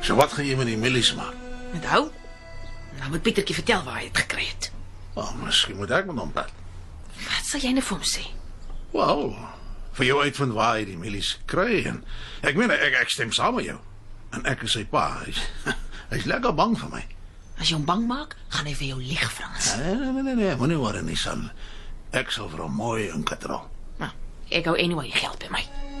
So wat gaan jy met die milies maak? Onthou? Nou moet Pietertjie vertel waar hy het gekry het. Miskien moet ek met hom praat. Wat sal jy nou vir hom sê? Wel, vir jou uitvind waar hy die milies kry en ek stem saam met jou. En ek is sy pa. Hy's lekker bang vir my. As jy hom bang maak, gaan hy vir jou lieg, Frans. Nee, moenie worry nie, son. Ek sal vir hom mooi inkatrol. Nou, ek hou anyway geld by my.